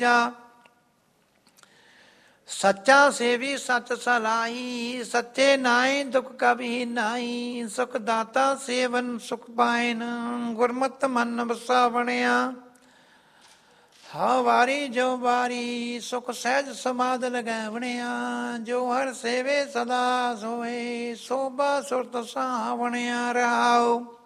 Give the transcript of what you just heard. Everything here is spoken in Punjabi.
ਸੱਚਾ ਸੇਵੀ ਸਚ ਸਲਾਈ, ਸੱਚੇ ਨਾਏ ਦੁਖ ਕਬੀ ਨਾਈ। ਸੁਖ ਦਾਤਾ ਸੇਵਨ ਸੁਖ ਪਾਇਨ, ਗੁਰਮਤਿ ਮਨ ਵਸਾਵਣਿਆ। ਹਉ ਵਾਰੀ ਜੋ ਵਾਰੀ, ਸੁਖ ਸਹਿਜ ਸਮਾਧ ਲਗਾਵਣਿਆ। ਜੋ ਹਰ ਸੇਵੇ ਸਦਾ ਸੋਏ, ਸੋਭਾ ਸੁਰਤ ਸਾਵਣਿਆ। ਰਹਾਉ